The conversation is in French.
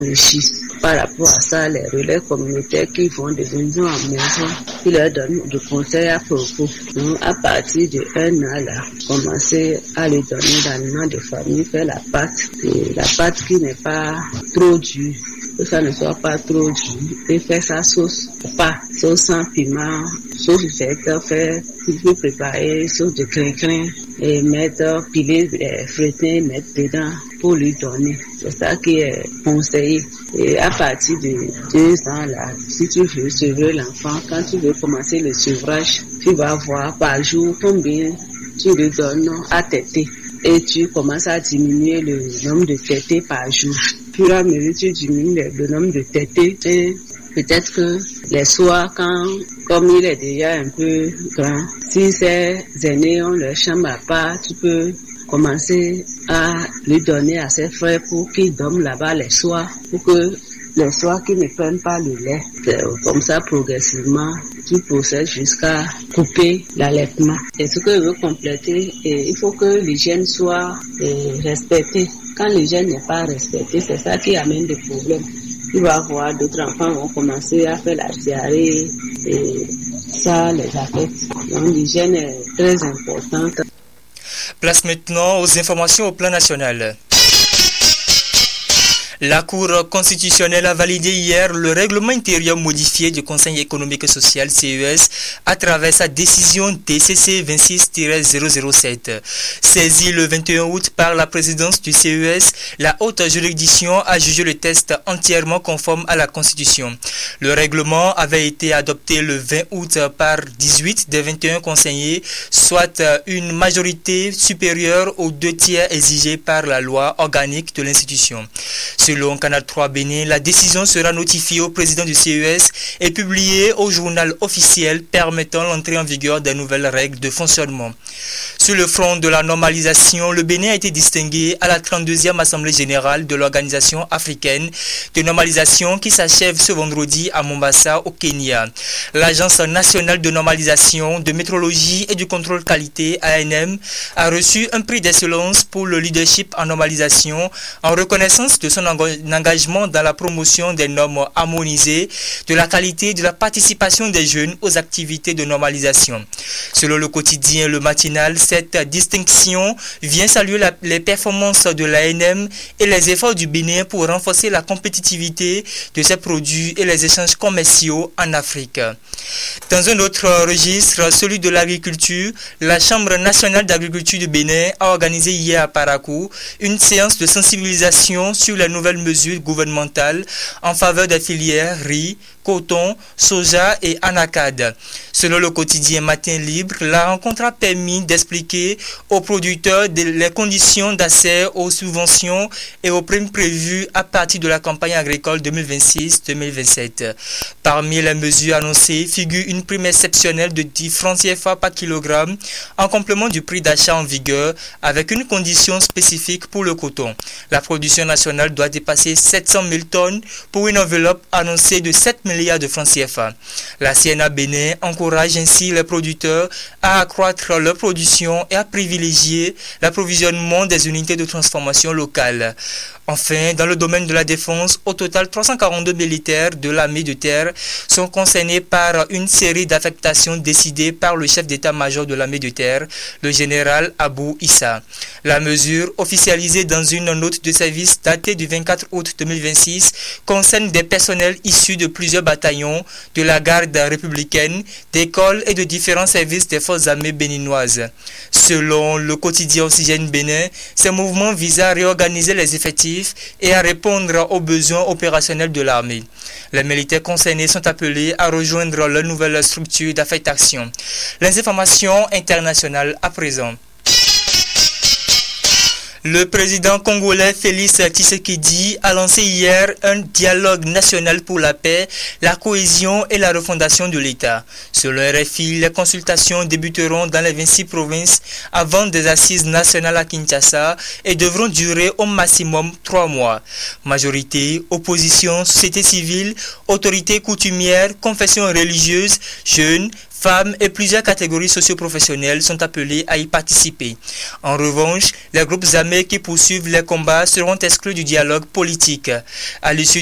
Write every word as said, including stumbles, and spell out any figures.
enrichissent. Par rapport à ça, les relais communautaires qui vont de maison en maison, qui leur donnent des conseils à propos. Donc, à partir de un an, là, commencer à leur donner l'aliment de famille, faire la pâte, et la pâte qui n'est pas trop dure, que ça ne soit pas trop dur, et faire sa sauce, pas sauce sans piment, sauce verte, faire, tu peux préparer sauce de crin-crin, et mettre, piler, euh, fouetter, mettre dedans pour lui donner. C'est ça qui est conseillé. Et à partir de deux ans là, si tu veux sevrer l'enfant, quand tu veux commencer le sevrage, tu vas voir par jour combien tu lui donnes à téter. Et tu commences à diminuer le nombre de tétés par jour. Puis à mesure tu diminues le, le nombre de tétés, et peut-être que les soirs, quand, comme il est déjà un peu grand, si ces aînés ont leur chambre à part, tu peux commencer à lui donner à ses frères pour qu'ils dorment là-bas les soirs, pour que les soirs qu'ils ne prennent pas le lait. Comme ça, progressivement, tu procèdes jusqu'à couper l'allaitement. Et ce que je veux compléter, et il faut que l'hygiène soit et, respectée. Quand l'hygiène n'est pas respectée, c'est ça qui amène des problèmes. Tu vas voir d'autres enfants vont commencer à faire la diarrhée et ça les affecte. Donc l'hygiène est très importante. Place maintenant aux informations au plan national. La Cour constitutionnelle a validé hier le règlement intérieur modifié du Conseil économique et social C E S à travers sa décision D C C vingt-six tiret zéro zéro sept. Saisie le vingt et un août par la présidence du C E S, la haute juridiction a jugé le texte entièrement conforme à la Constitution. Le règlement avait été adopté le vingt août par dix-huit des vingt et un conseillers, soit une majorité supérieure aux deux tiers exigés par la loi organique de l'institution. Selon Canal trois Bénin, la décision sera notifiée au président du C E S et publiée au journal officiel permettant l'entrée en vigueur des nouvelles règles de fonctionnement. Sur le front de la normalisation, le Bénin a été distingué à la trente-deuxième Assemblée générale de l'Organisation africaine de normalisation qui s'achève ce vendredi à Mombasa, au Kenya. L'Agence nationale de normalisation, de métrologie et du contrôle qualité, A N M, a reçu un prix d'excellence pour le leadership en normalisation en reconnaissance de son engagement dans la promotion des normes harmonisées, de la qualité et de la participation des jeunes aux activités de normalisation. Selon le quotidien Le Matinal, cette distinction vient saluer la, les performances de l'A N M et les efforts du Bénin pour renforcer la compétitivité de ses produits et les échanges commerciaux en Afrique. Dans un autre registre, celui de l'agriculture, la Chambre nationale d'agriculture du Bénin a organisé hier à Parakou une séance de sensibilisation sur les nouvelles mesures gouvernementales en faveur des filières riz, coton, soja et anacarde. Selon le quotidien Matin Libre, la rencontre a permis d'expliquer aux producteurs les conditions d'accès aux subventions et aux primes prévues à partir de la campagne agricole deux mille vingt-six deux mille vingt-sept. Parmi les mesures annoncées figure une prime exceptionnelle de dix francs C F A par kilogramme en complément du prix d'achat en vigueur avec une condition spécifique pour le coton. La production nationale doit dépasser sept cent mille tonnes pour une enveloppe annoncée de sept milliards de francs C F A. La C N A Bénin encourage ainsi les producteurs à accroître leur production et à privilégier l'approvisionnement des unités de transformation locales. Enfin, dans le domaine de la défense, au total trois cent quarante-deux militaires de l'armée de terre sont concernés par une série d'affectations décidées par le chef d'état-major de l'armée de terre, le général Abou Issa. La mesure, officialisée dans une note de service datée du vingt-quatre août deux mille vingt-six, concerne des personnels issus de plusieurs bataillons, de la garde républicaine, d'écoles et de différents services des forces armées béninoises. Selon le quotidien Oxygène Bénin, ces mouvements visent à réorganiser les effectifs et à répondre aux besoins opérationnels de l'armée. Les militaires concernés sont appelés à rejoindre leur nouvelle structure d'affectation. Les informations internationales à présent. Le président congolais Félix Tshisekedi a lancé hier un dialogue national pour la paix, la cohésion et la refondation de l'État. Selon R F I, les consultations débuteront dans les vingt-six provinces avant des assises nationales à Kinshasa et devront durer au maximum trois mois. Majorité, opposition, société civile, autorités coutumières, confessions religieuses, jeunes, femmes et plusieurs catégories socio-professionnelles sont appelées à y participer. En revanche, les groupes armés qui poursuivent les combats seront exclus du dialogue politique. À l'issue